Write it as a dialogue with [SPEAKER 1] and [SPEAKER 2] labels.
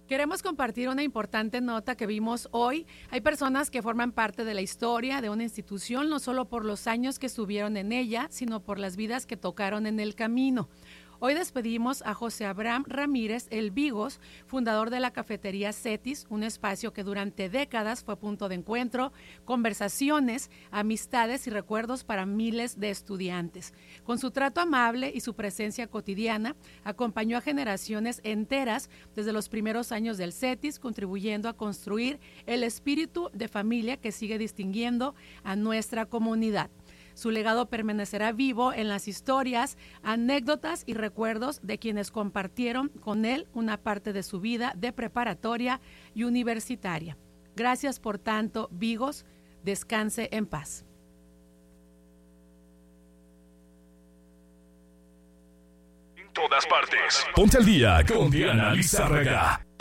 [SPEAKER 1] Queremos compartir una importante nota que vimos hoy. Hay personas que forman parte de la historia de una institución, no solo por los años que estuvieron en ella, sino por las vidas que tocaron en el camino. Hoy despedimos a José Abraham Ramírez, el Vigos, fundador de la cafetería Cetis, un espacio que durante décadas fue punto de encuentro, conversaciones, amistades y recuerdos para miles de estudiantes. Con su trato amable y su presencia cotidiana, acompañó a generaciones enteras desde los primeros años del Cetis, contribuyendo a construir el espíritu de familia que sigue distinguiendo a nuestra comunidad. Su legado permanecerá vivo en las historias, anécdotas y recuerdos de quienes compartieron con él una parte de su vida de preparatoria y universitaria. Gracias por tanto, Vigos. Descanse en paz.
[SPEAKER 2] En todas partes. Ponte al día con Diana Lizárraga.